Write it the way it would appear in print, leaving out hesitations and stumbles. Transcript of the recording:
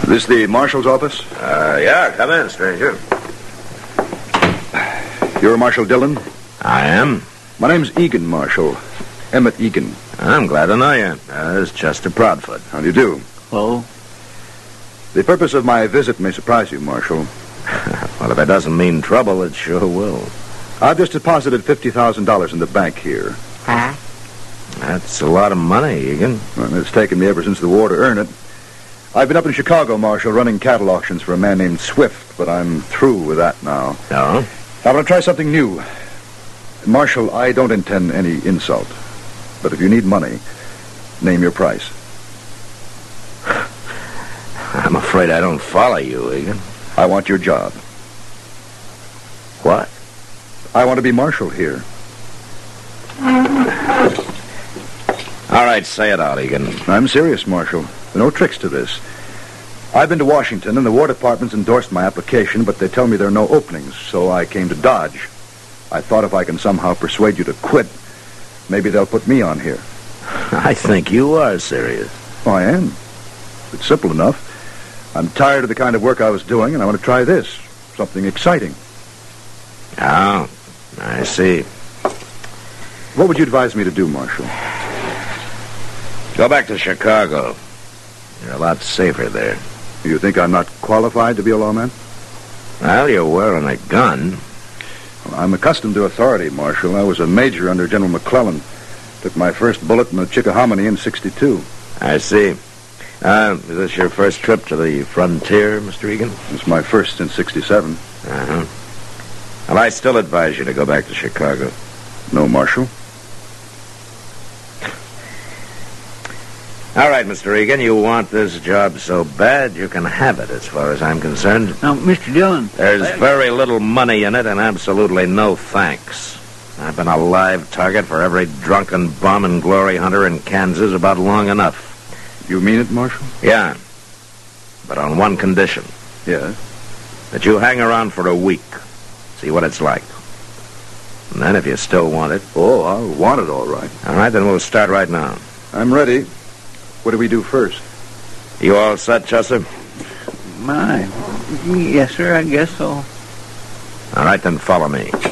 This the marshal's office? Yeah, come in, stranger. You're Marshal Dillon? I am. My name's Egan Marshal. Emmett Egan. I'm glad to know you. This is Chester Proudfoot. How do you do? Oh? The purpose of my visit may surprise you, Marshal. Well, if it doesn't mean trouble, it sure will. I've just deposited $50,000 in the bank here. Huh? That's a lot of money, Egan. Well, it's taken me ever since the war to earn it. I've been up in Chicago, Marshal, running cattle auctions for a man named Swift, but I'm through with that now. No? I want to try something new. Marshal, I don't intend any insult. But if you need money, name your price. I'm afraid I don't follow you, Egan. I want your job. What? I want to be Marshal here. All right, say it out, Egan. I'm serious, Marshal. There are no tricks to this. I've been to Washington, and the War Department's endorsed my application, but they tell me there are no openings, so I came to Dodge. I thought if I can somehow persuade you to quit, maybe they'll put me on here. I think you are serious. Oh, I am. It's simple enough. I'm tired of the kind of work I was doing, and I want to try this. Something exciting. Oh, I see. What would you advise me to do, Marshal? Go back to Chicago. You're a lot safer there. You think I'm not qualified to be a lawman? Well, you're wearing a gun. Well, I'm accustomed to authority, Marshal. I was a major under General McClellan. Took my first bullet in the Chickahominy in '62. I see. Is this your first trip to the frontier, Mr. Egan? It's my first since '67. Uh-huh. Well, I still advise you to go back to Chicago. No, Marshal. All right, Mr. Egan, you want this job so bad, you can have it as far as I'm concerned. Now, Mr. Dillon. There's very little money in it and absolutely no thanks. I've been a live target for every drunken bum and glory hunter in Kansas about long enough. You mean it, Marshal? Yeah, but on one condition. Yes. That you hang around for a week, see what it's like. And then if you still want it... Oh, I'll want it all right. All right, then we'll start right now. I'm ready. What do we do first? You all set, Chester? My. Yes, sir, I guess so. All right, then follow me.